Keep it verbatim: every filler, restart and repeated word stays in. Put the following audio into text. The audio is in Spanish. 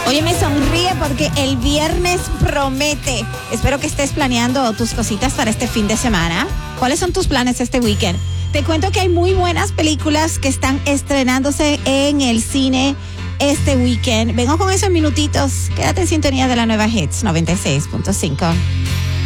Oye, me sonríe porque el viernes promete. Espero que estés planeando tus cositas para este fin de semana. ¿Cuáles son tus planes este weekend? Te cuento que hay muy buenas películas que están estrenándose en el cine este weekend. Vengo con esos minutitos. Quédate en sintonía de la nueva Hits noventa y seis punto cinco.